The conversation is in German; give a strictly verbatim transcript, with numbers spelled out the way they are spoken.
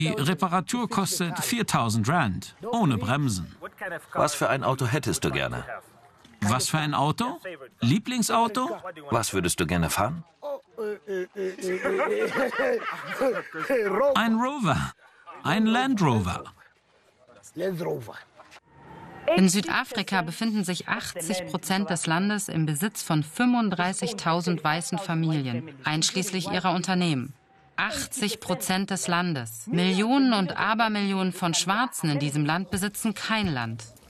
Die Reparatur kostet viertausend Rand, ohne Bremsen. Was für ein Auto hättest du gerne? Was für ein Auto? Lieblingsauto? Was würdest du gerne fahren? Ein Rover. Ein Land Rover. In Südafrika befinden sich achtzig Prozent des Landes im Besitz von fünfunddreißigtausend weißen Familien, einschließlich ihrer Unternehmen. achtzig Prozent des Landes. Millionen und Abermillionen von Schwarzen in diesem Land besitzen kein Land.